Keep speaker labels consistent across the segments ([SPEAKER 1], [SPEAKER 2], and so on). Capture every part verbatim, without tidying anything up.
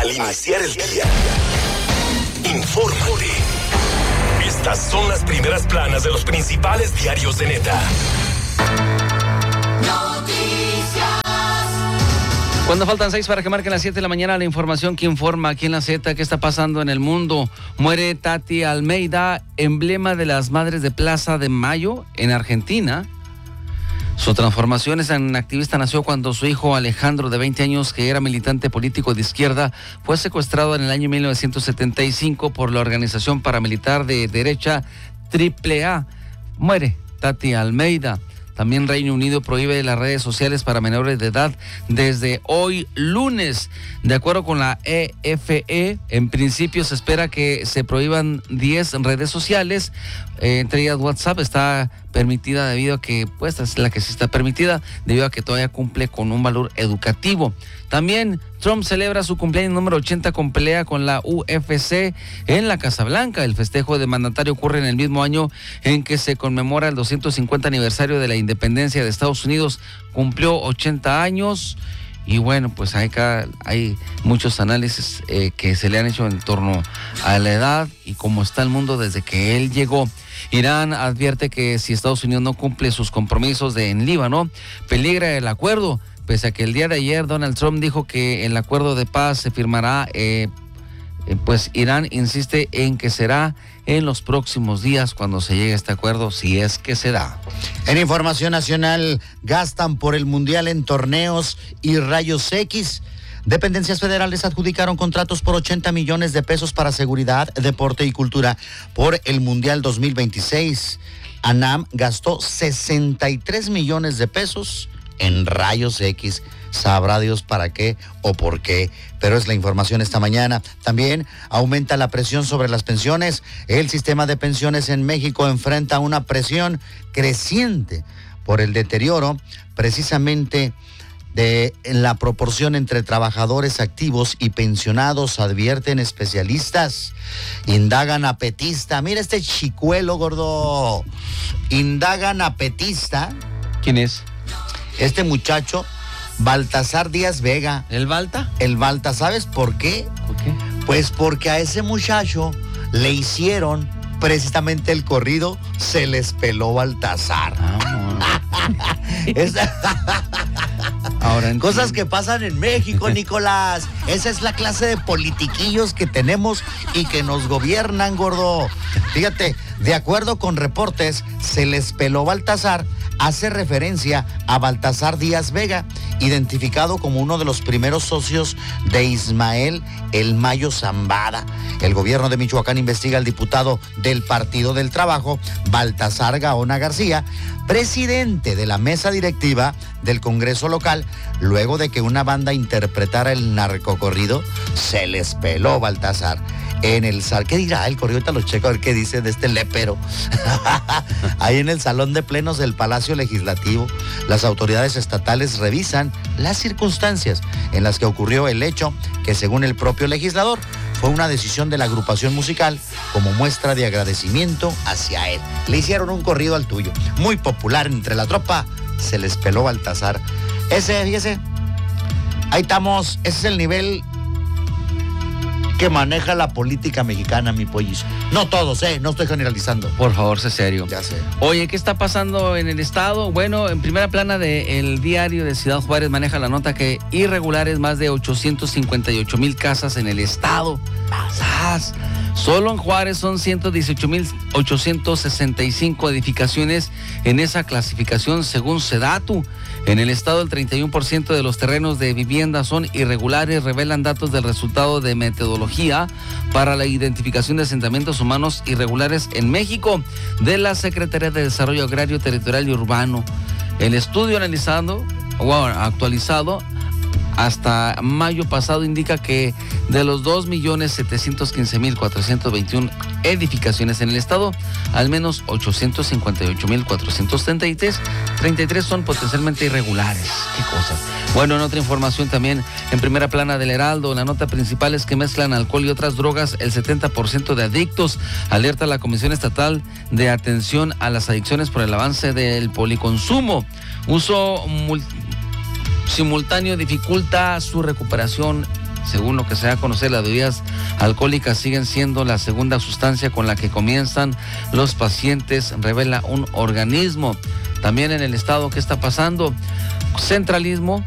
[SPEAKER 1] al iniciar el día. Infórmate. Estas son las primeras planas de los principales diarios de Neta.
[SPEAKER 2] Cuando faltan seis para que marquen las siete de la mañana, la información que informa aquí en la Z, qué está pasando en el mundo. Muere Tati Almeida, emblema de las Madres de Plaza de Mayo en Argentina. Su transformación en activista nació cuando su hijo Alejandro, de veinte años, que era militante político de izquierda, fue secuestrado en el año mil novecientos setenta y cinco por la organización paramilitar de derecha Triple A. Muere Tati Almeida. También Reino Unido prohíbe las redes sociales para menores de edad desde hoy lunes. De acuerdo con la E F E, en principio se espera que se prohíban diez redes sociales, eh, entre ellas WhatsApp está permitida debido a que, pues, es la que sí está permitida, debido a que todavía cumple con un valor educativo. También Trump celebra su cumpleaños número ochenta con pelea con la U F C en la Casa Blanca. El festejo de mandatario ocurre en el mismo año en que se conmemora el doscientos cincuenta aniversario de la independencia de Estados Unidos. Cumplió ochenta años y bueno, pues hay, hay muchos análisis eh, que se le han hecho en torno a la edad y cómo está el mundo desde que él llegó. Irán advierte que si Estados Unidos no cumple sus compromisos de, en Líbano, peligra el acuerdo. Pese a que el día de ayer Donald Trump dijo que el acuerdo de paz se firmará, eh, pues Irán insiste en que será en los próximos días cuando se llegue a este acuerdo, si es que se da.
[SPEAKER 3] En información nacional, gastan por el Mundial en torneos y rayos X. Dependencias federales adjudicaron contratos por ochenta millones de pesos para seguridad, deporte y cultura por el Mundial dos mil veintiséis. ANAM gastó sesenta y tres millones de pesos en rayos X. Sabrá Dios para qué o por qué, pero es la información esta mañana. También aumenta la presión sobre las pensiones. El sistema de pensiones en México enfrenta una presión creciente por el deterioro precisamente de la proporción entre trabajadores activos y pensionados, advierten especialistas. Indagan a petista. Mira este chicuelo, gordo. Indagan a petista.
[SPEAKER 2] ¿Quién es?
[SPEAKER 3] Este muchacho, Baltasar Díaz Vega.
[SPEAKER 2] ¿El Balta?
[SPEAKER 3] El Balta, ¿sabes por qué?
[SPEAKER 2] ¿Por qué?
[SPEAKER 3] Pues porque a ese muchacho le hicieron precisamente el corrido Se les peló Baltasar.
[SPEAKER 2] Ah,
[SPEAKER 3] Esa... Ahora cosas que pasan en México, Nicolás. Esa es la clase de politiquillos que tenemos y que nos gobiernan, gordo. Fíjate, de acuerdo con reportes, Se les peló Baltasar hace referencia a Baltasar Díaz Vega, identificado como uno de los primeros socios de Ismael El Mayo Zambada. El gobierno de Michoacán investiga al diputado del Partido del Trabajo, Baltasar Gaona García, presidente de la mesa directiva del Congreso local, luego de que una banda interpretara el narcocorrido Se les peló Baltasar. En el sal, ¿qué dirá el corrido? Ahorita lo checo a ver qué dice de este lépero. Ahí en el salón de plenos del Palacio Legislativo, las autoridades estatales revisan las circunstancias en las que ocurrió el hecho, que según el propio legislador fue una decisión de la agrupación musical como muestra de agradecimiento hacia él. Le hicieron un corrido al tuyo, muy popular entre la tropa. Se les peló Baltasar. Ese, fíjese, ahí estamos, ese es el nivel que maneja la política mexicana, mi pollizo. No todos, eh, no estoy generalizando.
[SPEAKER 2] Por favor, sé serio.
[SPEAKER 3] Ya sé.
[SPEAKER 2] Oye, ¿qué está pasando en el estado? Bueno, en primera plana del diario de Ciudad Juárez maneja la nota que irregulares más de ochocientos cincuenta y ocho mil casas en el estado. ¡Pasas! Solo en Juárez son ciento dieciocho mil ochocientos sesenta y cinco edificaciones en esa clasificación según Sedatu. En el estado el treinta y uno por ciento de los terrenos de vivienda son irregulares, revelan datos del resultado de metodología para la identificación de asentamientos humanos irregulares en México de la Secretaría de Desarrollo Agrario, Territorial y Urbano. El estudio analizado, o actualizado, hasta mayo pasado indica que de los dos millones setecientos quince mil cuatrocientos veintiuno edificaciones en el estado, al menos ochocientos cincuenta y ocho mil cuatrocientos treinta y tres, treinta y tres son potencialmente irregulares. ¿Qué cosas? Bueno, en otra información también, en primera plana del Heraldo, la nota principal es que mezclan alcohol y otras drogas el setenta por ciento de adictos. Alerta la Comisión Estatal de Atención a las Adicciones por el avance del policonsumo. Uso multi simultáneo dificulta su recuperación Según lo que se da a conocer, las bebidas alcohólicas siguen siendo la segunda sustancia con la que comienzan los pacientes, revela un organismo. También en el estado, ¿qué está pasando? Centralismo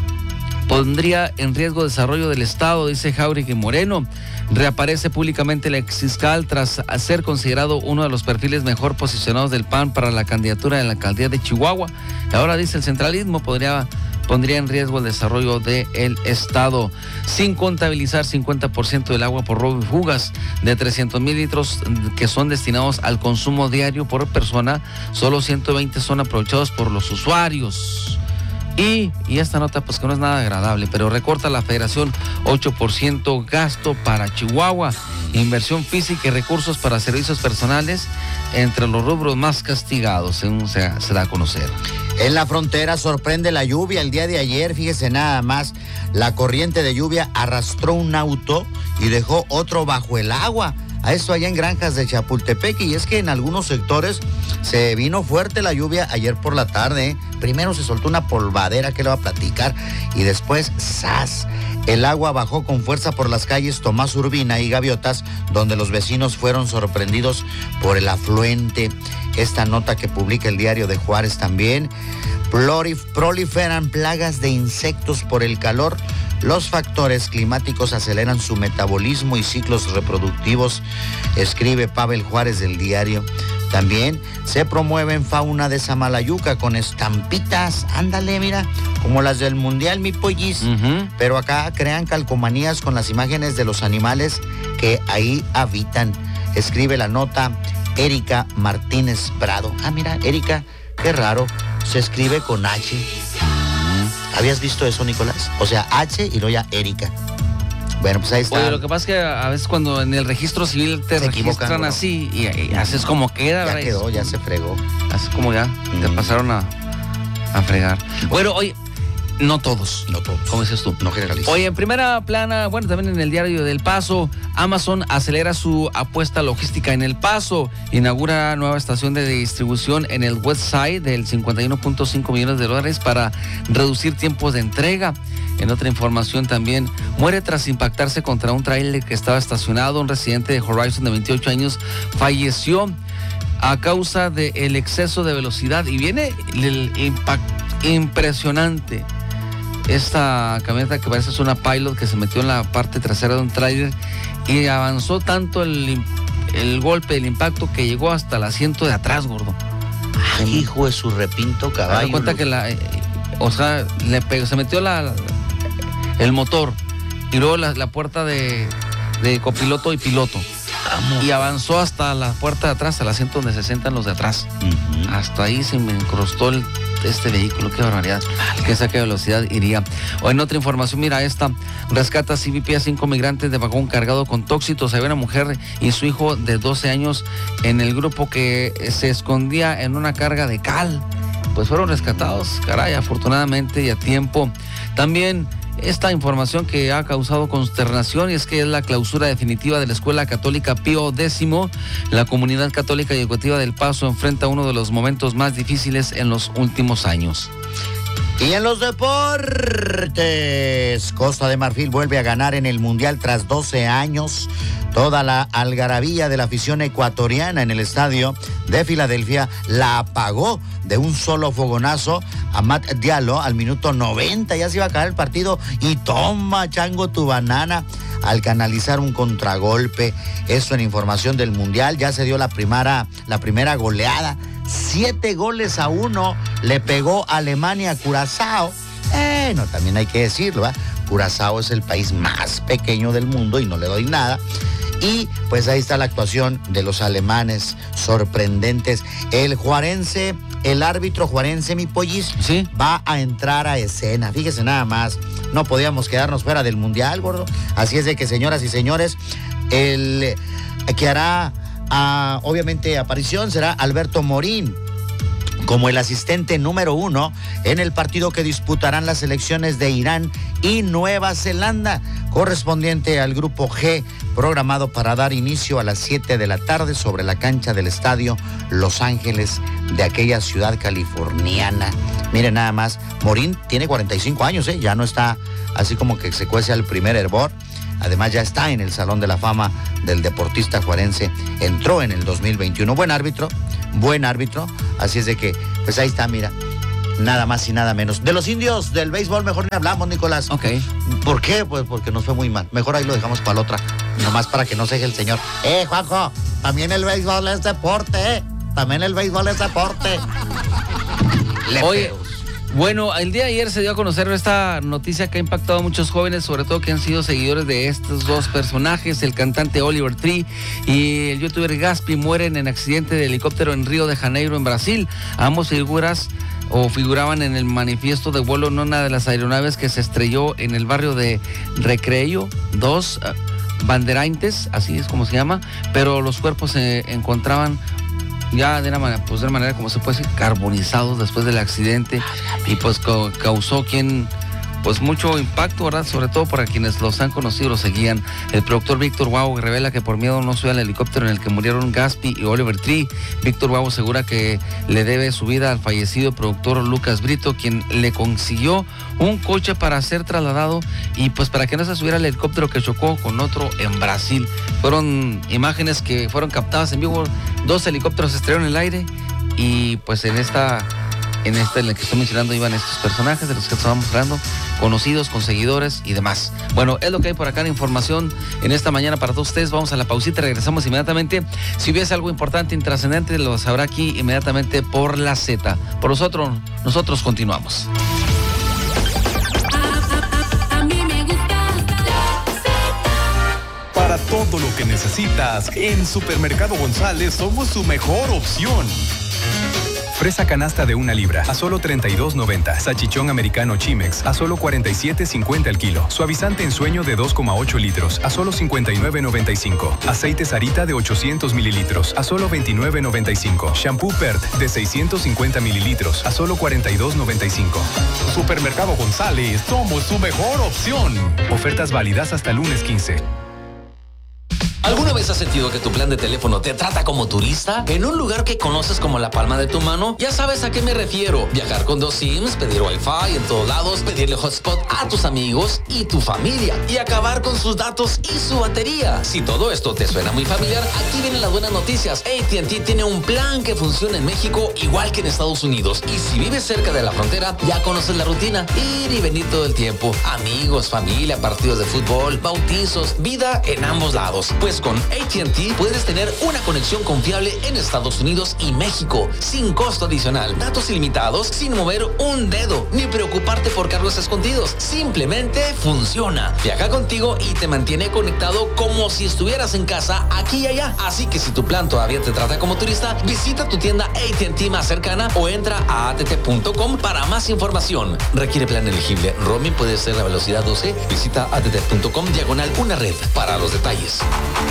[SPEAKER 2] pondría en riesgo el desarrollo del estado, dice Jáuregui Moreno. Reaparece públicamente el exfiscal tras ser considerado uno de los perfiles mejor posicionados del P A N para la candidatura de la alcaldía de Chihuahua. Y ahora dice el centralismo podría, pondría en riesgo el desarrollo del estado, sin contabilizar cincuenta por ciento del agua por robo y fugas. De trescientos mil litros que son destinados al consumo diario por persona, solo ciento veinte son aprovechados por los usuarios. Y, y esta nota pues que no es nada agradable, pero recorta la federación ocho por ciento gasto para Chihuahua, inversión física y recursos para servicios personales entre los rubros más castigados, según se, se da a conocer.
[SPEAKER 3] En la frontera sorprende la lluvia el día de ayer, fíjese nada más, la corriente de lluvia arrastró un auto y dejó otro bajo el agua. A esto allá en Granjas de Chapultepec, y es que en algunos sectores se vino fuerte la lluvia ayer por la tarde. Primero se soltó una polvadera que le va a platicar y después ¡zas! El agua bajó con fuerza por las calles Tomás Urbina y Gaviotas, donde los vecinos fueron sorprendidos por el afluente. Esta nota que publica el Diario de Juárez también. Proliferan plagas de insectos por el calor. Los factores climáticos aceleran su metabolismo y ciclos reproductivos, escribe Pavel Juárez del Diario. También se promueven fauna de Samalayuca con estampitas, ándale, mira, como las del Mundial, mi pollis. Uh-huh. Pero acá crean calcomanías con las imágenes de los animales que ahí habitan, escribe la nota Erika Martínez Prado. Ah, mira, Erika, qué raro, se escribe con H. ¿Habías visto eso, Nicolás? O sea, H y luego ya Erika. Bueno, pues ahí está.
[SPEAKER 2] Oye, lo que pasa es que a veces cuando en el registro civil te se registran así y, y haces como queda.
[SPEAKER 3] Ya
[SPEAKER 2] ¿verdad?
[SPEAKER 3] Quedó, ya se fregó.
[SPEAKER 2] Haces como ya, mm. te pasaron a, a fregar. Bueno, oye, no todos.
[SPEAKER 3] No todos.
[SPEAKER 2] ¿Cómo dices tú?
[SPEAKER 3] No generalizo.
[SPEAKER 2] Oye, en primera plana, bueno, también en el Diario del Paso, Amazon acelera su apuesta logística en El Paso. Inaugura nueva estación de distribución en el West Side del cincuenta y uno punto cinco millones de dólares para reducir tiempos de entrega. En otra información también, muere tras impactarse contra un tráiler que estaba estacionado. Un residente de Horizon de veintiocho años falleció a causa del exceso de velocidad. Y viene el impacto impresionante. Esta camioneta que parece es una Pilot que se metió en la parte trasera de un tráiler y avanzó tanto el, el golpe, el impacto, que llegó hasta el asiento de atrás, gordo.
[SPEAKER 3] Ay, hijo de su repinto caballo.
[SPEAKER 2] Me doy cuenta que la, eh, o sea, le pegó, se metió la, el motor y luego la, la puerta de, de copiloto y piloto. Vamos. Y avanzó hasta la puerta de atrás, al asiento donde se sientan los de atrás. Uh-huh. Hasta ahí se me incrustó el este vehículo, qué barbaridad, que saque velocidad iría. O en otra información, mira esta, rescata C B P a cinco migrantes de vagón cargado con tóxicos. Había una mujer y su hijo de doce años en el grupo que se escondía en una carga de cal. Pues fueron rescatados, caray, afortunadamente y a tiempo. También esta información que ha causado consternación, y es que es la clausura definitiva de la Escuela Católica Pío X. La comunidad católica y educativa del Paso enfrenta uno de los momentos más difíciles en los últimos años.
[SPEAKER 3] Y en los deportes, Costa de Marfil vuelve a ganar en el Mundial tras doce años. Toda la algarabía de la afición ecuatoriana en el estadio de Filadelfia la apagó de un solo fogonazo. Amad Diallo al minuto noventa, ya se iba a acabar el partido y toma, chango, tu banana, al canalizar un contragolpe. Eso en información del Mundial. Ya se dio la primera, la primera goleada. Siete goles a uno le pegó Alemania a Curazao. Eh, no, también hay que decirlo, ¿eh? Curazao es el país más pequeño del mundo y no le doy nada. Y pues ahí está la actuación de los alemanes, sorprendentes. El juarense, el árbitro juarense, mi pollis, ¿sí?, va a entrar a escena. Fíjese nada más, no podíamos quedarnos fuera del Mundial, gordo. Así es de que, señoras y señores, el que hará uh, obviamente aparición será Alberto Morín como el asistente número uno en el partido que disputarán las selecciones de Irán y Nueva Zelanda, correspondiente al grupo G, programado para dar inicio a las siete de la tarde sobre la cancha del estadio Los Ángeles de aquella ciudad californiana. Miren nada más, Morín tiene cuarenta y cinco años, ¿eh? Ya no está así como que se cuece al primer hervor. Además ya está en el Salón de la Fama del deportista juarense. Entró en el dos mil veintiuno. Buen árbitro, buen árbitro. Así es de que, pues ahí está, mira. Nada más y nada menos. De los indios del béisbol mejor ni hablamos, Nicolás.
[SPEAKER 2] Ok.
[SPEAKER 3] ¿Por qué? Pues porque nos fue muy mal. Mejor ahí lo dejamos para la otra. Nomás para que no se deje el señor. Eh, Juanjo, también el béisbol es deporte, ¿eh? También el béisbol es deporte.
[SPEAKER 2] Oye, bueno, el día de ayer se dio a conocer esta noticia que ha impactado a muchos jóvenes, sobre todo que han sido seguidores de estos dos personajes, el cantante Oliver Tree y el youtuber Gaspi, mueren en accidente de helicóptero en Río de Janeiro, en Brasil. Ambos figuras o figuraban en el manifiesto de vuelo en una de las aeronaves que se estrelló en el barrio de Recreio dos uh, Bandeirantes, así es como se llama, pero los cuerpos se encontraban ya de una manera, pues de una manera, como se puede decir, carbonizados después del accidente, y pues causó quien, pues mucho impacto, ¿verdad? Sobre todo para quienes los han conocido, los seguían. El productor Víctor Huavo revela que por miedo no subió al helicóptero en el que murieron Gaspi y Oliver Tree. Víctor Huavo asegura que le debe su vida al fallecido productor Lucas Brito, quien le consiguió un coche para ser trasladado y pues para que no se subiera al helicóptero que chocó con otro en Brasil. Fueron imágenes que fueron captadas en vivo. Dos helicópteros se estrellaron en el aire y pues en esta... En este, en el que estoy mencionando, iban estos personajes de los que estábamos hablando, conocidos, con seguidores y demás. Bueno, es lo que hay por acá en información en esta mañana para todos ustedes. Vamos a la pausita, regresamos inmediatamente. Si hubiese algo importante, intrascendente, lo sabrá aquí inmediatamente por la Z. Por nosotros, nosotros continuamos.
[SPEAKER 4] Para todo lo que necesitas, en Supermercado González somos su mejor opción. Fresa canasta de una libra a solo treinta y dos noventa. Salchichón americano Chimex a solo cuarenta y siete cincuenta el kilo. Suavizante en sueño de dos coma ocho litros a solo cincuenta y nueve noventa y cinco. Aceite Sarita de ochocientos mililitros a solo veintinueve noventa y cinco. Shampoo Pert de seiscientos cincuenta mililitros a solo cuarenta y dos noventa y cinco. Supermercado González, somos su mejor opción. Ofertas válidas hasta lunes quince.
[SPEAKER 5] ¿Alguna vez has sentido que tu plan de teléfono te trata como turista? En un lugar que conoces como la palma de tu mano, ya sabes a qué me refiero. Viajar con dos SIMs, pedir Wi-Fi en todos lados, pedirle hotspot a tus amigos y tu familia y acabar con sus datos y su batería. Si todo esto te suena muy familiar, aquí vienen las buenas noticias. A T and T tiene un plan que funciona en México igual que en Estados Unidos. Y si vives cerca de la frontera, ya conoces la rutina. Ir y venir todo el tiempo. Amigos, familia, partidos de fútbol, bautizos, vida en ambos lados. Pues con A T and T puedes tener una conexión confiable en Estados Unidos y México, sin costo adicional, datos ilimitados, sin mover un dedo, ni preocuparte por cargos escondidos. Simplemente funciona. Viaja contigo y te mantiene conectado como si estuvieras en casa, aquí y allá. Así que si tu plan todavía te trata como turista, visita tu tienda A T and T más cercana o entra a a t t punto com para más información. Requiere plan elegible. Roaming puede ser la velocidad doce. Visita a t t punto com diagonal una red para los detalles.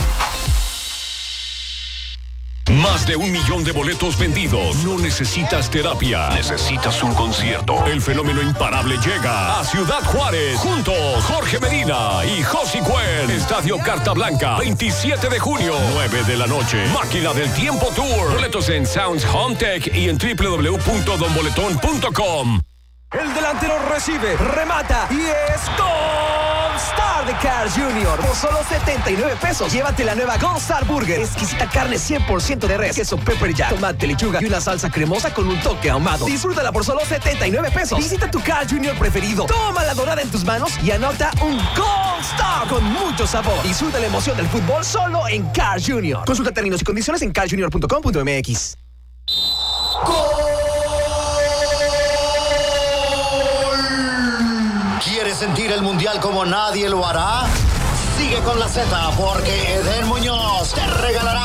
[SPEAKER 1] Más de un millón de boletos vendidos. No necesitas terapia. Necesitas un concierto. El fenómeno imparable llega a Ciudad Juárez. Juntos, Jorge Medina y Josi Cuen. Estadio Carta Blanca, veintisiete de junio, nueve de la noche. Máquina del Tiempo Tour. Boletos en Sounds Home Tech y en doble u doble u doble u punto don boletón punto com.
[SPEAKER 6] El delantero recibe, remata y es Gold Star de Carl junior Por solo setenta y nueve pesos, llévate la nueva Gold Star Burger. Exquisita carne cien por ciento de res, queso pepper jack, tomate, lechuga y una salsa cremosa con un toque ahumado. Disfrútala por solo setenta y nueve pesos. Visita tu Carl junior preferido. Toma la dorada en tus manos y anota un Gold Star con mucho sabor. Disfruta la emoción del fútbol solo en Carl junior Consulta términos y condiciones en carl junior punto com punto m x.
[SPEAKER 3] ¿Quieres sentir el mundial como nadie lo hará? Sigue con la Z porque Eden Muñoz te regalará